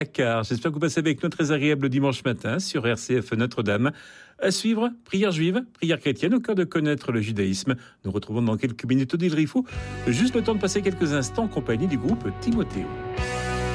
Car j'espère que vous passez avec nous un très agréable dimanche matin sur RCF Notre-Dame. À suivre, prière juive, prière chrétienne, au cœur de connaître le judaïsme. Nous retrouvons dans quelques minutes Odile Rifou, juste le temps de passer quelques instants en compagnie du groupe Timothée.